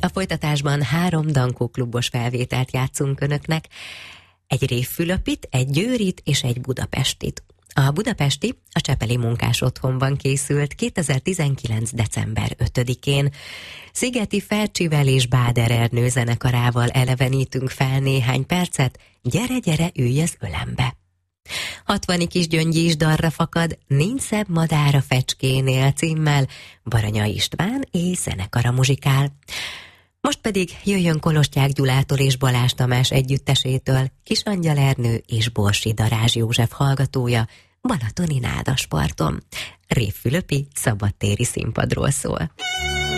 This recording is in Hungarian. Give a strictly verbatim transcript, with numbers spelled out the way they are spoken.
folytatásban három Dankó klubos felvételt játszunk önöknek, egy Révfülöpit, egy Győrit és egy Budapestit. A budapesti a Csepeli Munkás Otthonban készült kétezer-tizenkilenc. december ötödikén. Szigeti Fercsivel és Báder Ernő zenekarával elevenítünk fel néhány percet, gyere, gyere, ülj az ölembe. Hatvani kis gyöngyi is darra fakad, nincs szebb madár a fecskénél címmel Baranya István és zenekara muzsikál. Most pedig jöjjön Kolostyák Gyulától és Balázs Tamás együttesétől Kisangyal Ernő és Borsi Darázs József hallgatója Balatoni Nádasparton. Révfülöpi szabadtéri színpadról szól.